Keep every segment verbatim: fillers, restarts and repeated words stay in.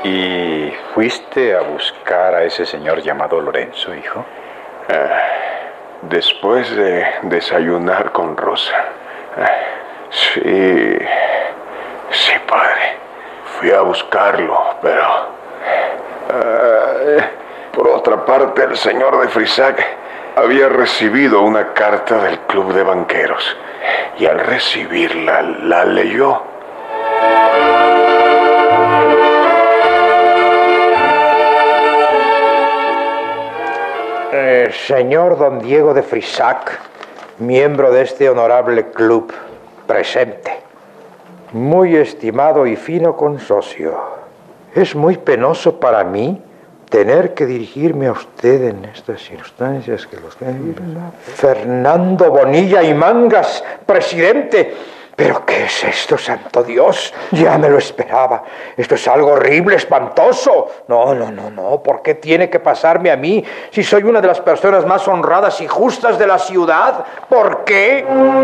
¿Y fuiste a buscar a ese señor llamado Lorenzo, hijo? Ah, después de desayunar con Rosa. Ah, sí, sí, padre. Fui a buscarlo, pero... Ah, por otra parte, el señor de Frisac había recibido una carta del club de banqueros y al recibirla la leyó. Eh, señor don Diego de Frisac, miembro de este honorable club, presente. Muy estimado y fino consocio, es muy penoso para mí tener que dirigirme a usted en estas circunstancias que los... Fernando Bonilla y Mangas, presidente. ¿Pero qué es esto, santo Dios? Ya me lo esperaba. Esto es algo horrible, espantoso. No, no, no, no. ¿Por qué tiene que pasarme a mí si soy una de las personas más honradas y justas de la ciudad? ¿Por qué?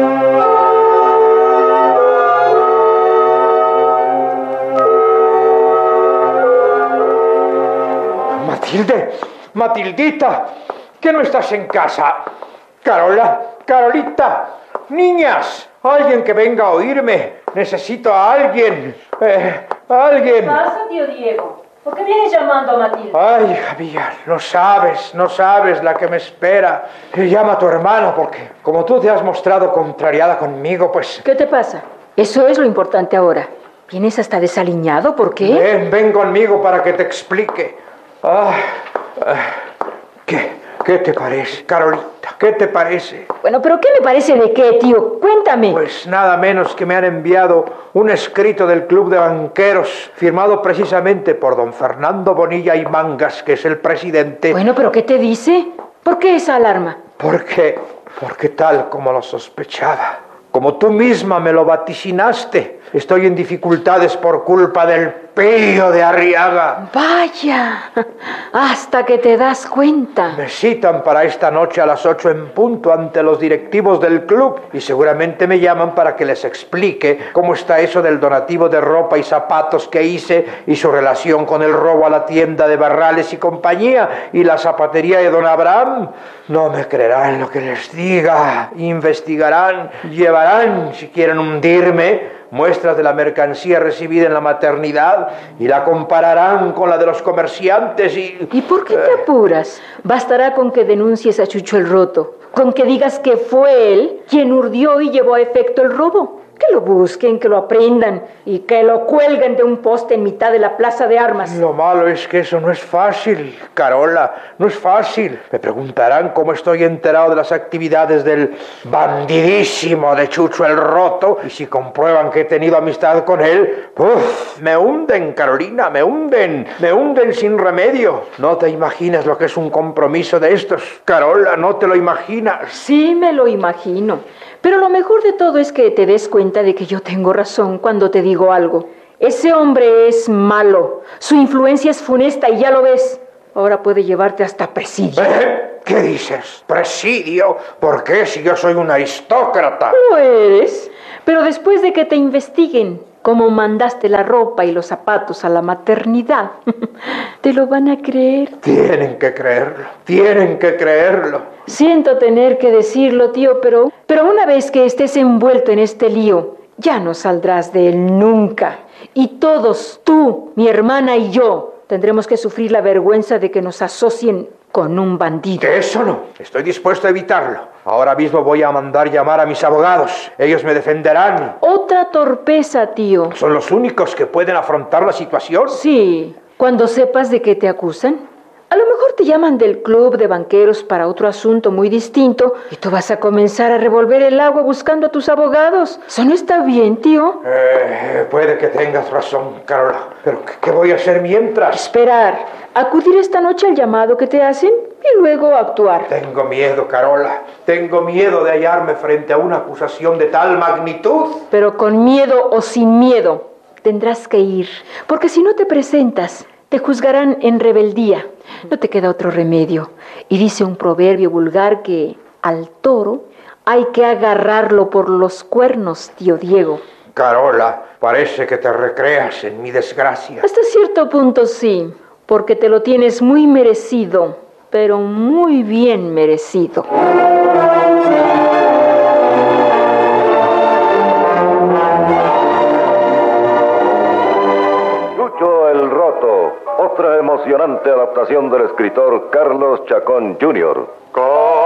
Matilde, Matildita, ¿qué no estás en casa? Carola, Carolita, niñas, alguien que venga a oírme. Necesito a alguien, eh, a alguien. ¿Qué pasa, tío Diego? ¿Por qué vienes llamando a Matilde? Ay, Javier, no sabes, no sabes la que me espera. Llama a tu hermano porque, como tú te has mostrado contrariada conmigo, pues... ¿Qué te pasa? Eso es lo importante ahora. ¿Vienes hasta desaliñado? ¿Por qué? Ven, ven conmigo para que te explique. Ah, ah, ¿Qué? ¿Qué te parece, Carolita? ¿Qué te parece? Bueno, pero ¿qué me parece de qué, tío? Cuéntame. Pues nada menos que me han enviado un escrito del Club de Banqueros, firmado precisamente por don Fernando Bonilla y Mangas, que es el presidente. Bueno, pero ¿qué te dice? ¿Por qué esa alarma? Porque, porque tal como lo sospechaba, como tú misma me lo vaticinaste, estoy en dificultades por culpa del pillo de Arriaga. Vaya, hasta que te das cuenta. Me citan para esta noche a las ocho en punto ante los directivos del club y seguramente me llaman para que les explique cómo está eso del donativo de ropa y zapatos que hice y su relación con el robo a la tienda de Barrales y compañía y la zapatería de don Abraham. No me creerán lo que les diga, investigarán, llevarán, si quieren hundirme, muestras de la mercancía recibida en la maternidad y la compararán con la de los comerciantes y... ¿Y por qué te apuras? Bastará con que denuncies a Chucho el Roto, con que digas que fue él quien urdió y llevó a efecto el robo. Que lo busquen, que lo aprendan y que lo cuelguen de un poste en mitad de la plaza de armas. Lo malo es que eso no es fácil, Carola, no es fácil. Me preguntarán cómo estoy enterado de las actividades del bandidísimo de Chucho el Roto y si comprueban que he tenido amistad con él, ¡uf! Me hunden, Carolina, me hunden, me hunden sin remedio. No te imaginas lo que es un compromiso de estos, Carola, no te lo imaginas. Sí me lo imagino. Pero lo mejor de todo es que te des cuenta de que yo tengo razón cuando te digo algo. Ese hombre es malo. Su influencia es funesta y ya lo ves. Ahora puede llevarte hasta presidio. ¿Eh? ¿Qué dices? ¿Presidio? ¿Por qué si yo soy un aristócrata? Lo eres. Pero después de que te investiguen cómo mandaste la ropa y los zapatos a la maternidad, ¿te lo van a creer? Tienen que creerlo. Tienen que creerlo. Siento tener que decirlo, tío, pero, pero una vez que estés envuelto en este lío, ya no saldrás de él nunca. Y todos, tú, mi hermana y yo, tendremos que sufrir la vergüenza de que nos asocien con un bandido. Que eso no. Estoy dispuesto a evitarlo. Ahora mismo voy a mandar llamar a mis abogados. Ellos me defenderán. Otra torpeza, tío. ¿Son los únicos que pueden afrontar la situación? Sí. Cuando sepas de qué te acusan, a lo mejor te llaman del club de banqueros para otro asunto muy distinto y tú vas a comenzar a revolver el agua buscando a tus abogados. ¿Eso no está bien, tío? Eh, puede que tengas razón, Carola. Pero ¿qué voy a hacer mientras? Esperar. Acudir esta noche al llamado que te hacen y luego actuar. Tengo miedo, Carola. Tengo miedo de hallarme frente a una acusación de tal magnitud. Pero con miedo o sin miedo tendrás que ir. Porque si no te presentas, te juzgarán en rebeldía. No te queda otro remedio. Y dice un proverbio vulgar que al toro hay que agarrarlo por los cuernos, tío Diego. Carola, parece que te recreas en mi desgracia. Hasta cierto punto sí, porque te lo tienes muy merecido, pero muy bien merecido. Chucho el Roto, otra emocionante adaptación del escritor Carlos Chacón junior